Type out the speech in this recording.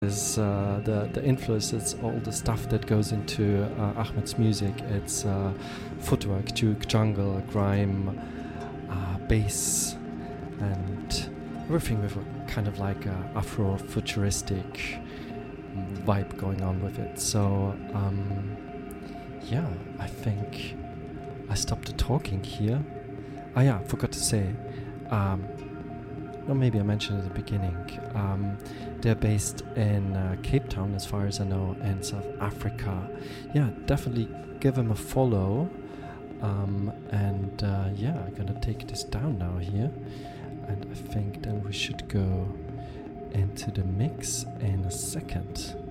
is the influence. It's all the stuff that goes into Ahmed's music. It's footwork, juke, jungle, grime, bass, and everything with a kind of like a Afro-futuristic vibe going on with it. So yeah, I think I stopped the talking here. Ah yeah, forgot to say. Or maybe I mentioned at the beginning. They're based in Cape Town, as far as I know, in South Africa. Yeah, definitely give them a follow. Yeah, I'm gonna take this down now here. And I think then we should go into the mix in a second.